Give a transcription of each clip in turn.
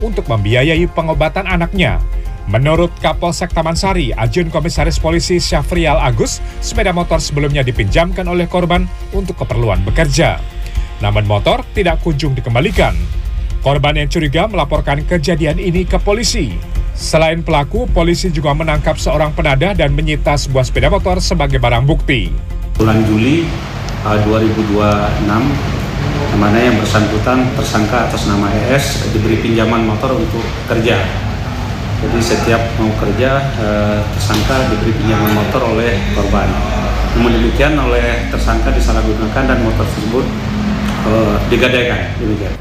untuk membiayai pengobatan anaknya. Menurut Kapolsek Taman Sari, Ajun Komisaris Polisi Syafrial Agus, sepeda motor sebelumnya dipinjamkan oleh korban untuk keperluan bekerja. Namun motor tidak kunjung dikembalikan. Korban yang curiga melaporkan kejadian ini ke polisi. Selain pelaku, polisi juga menangkap seorang penadah dan menyita sebuah sepeda motor sebagai barang bukti. Bulan Juli 2026, mana yang bersangkutan tersangka atas nama ES diberi pinjaman motor untuk kerja. Jadi setiap mau kerja, tersangka diberi pinjaman motor oleh korban. Namun demikian oleh tersangka disalahgunakan dan motor tersebut digadaikan. Demikian.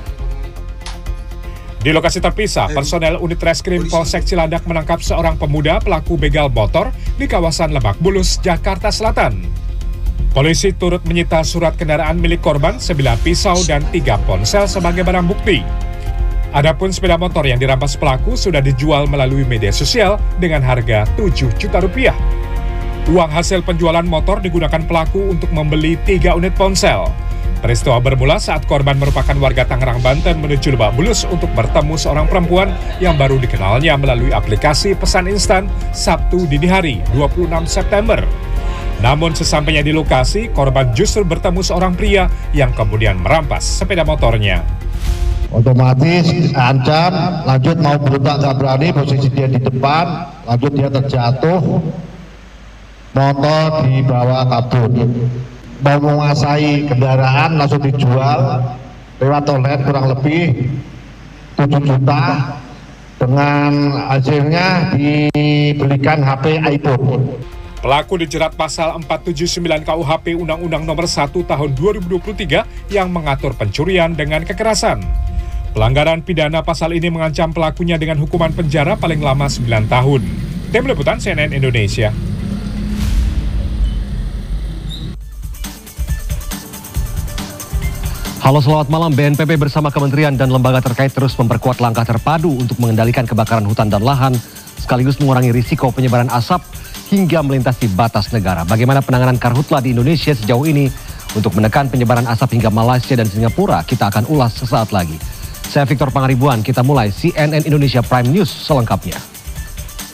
Di lokasi terpisah, personel unit reskrim Polsek Cilandak menangkap seorang pemuda pelaku begal motor di kawasan Lebak Bulus, Jakarta Selatan. Polisi turut menyita surat kendaraan milik korban, sebilah pisau dan 3 ponsel sebagai barang bukti. Adapun sepeda motor yang dirampas pelaku sudah dijual melalui media sosial dengan harga 7 juta rupiah. Uang hasil penjualan motor digunakan pelaku untuk membeli 3 unit ponsel. Peristiwa bermula saat korban merupakan warga Tangerang, Banten menuju Lebak Bulus untuk bertemu seorang perempuan yang baru dikenalnya melalui aplikasi pesan instan Sabtu dini hari 26 September. Namun sesampainya di lokasi, korban justru bertemu seorang pria yang kemudian merampas sepeda motornya. Otomatis ancam, lanjut mau berontak nggak berani, posisi dia di depan, lanjut dia terjatuh, motor dibawa kabur. Mau menguasai kendaraan langsung dijual lewat online kurang lebih 7 juta, dengan hasilnya dibelikan HP iPhone. Pelaku dijerat pasal 479 KUHP Undang-Undang Nomor 1 Tahun 2023 yang mengatur pencurian dengan kekerasan. Pelanggaran pidana pasal ini mengancam pelakunya dengan hukuman penjara paling lama 9 tahun. Tim Liputan CNN Indonesia. Halo, selamat malam. BNPB bersama kementerian dan lembaga terkait terus memperkuat langkah terpadu untuk mengendalikan kebakaran hutan dan lahan, sekaligus mengurangi risiko penyebaran asap hingga melintasi batas negara. Bagaimana penanganan karhutla di Indonesia sejauh ini untuk menekan penyebaran asap hingga Malaysia dan Singapura? Kita akan ulas sesaat lagi. Saya Victor Pangaribuan, kita mulai CNN Indonesia Prime News selengkapnya.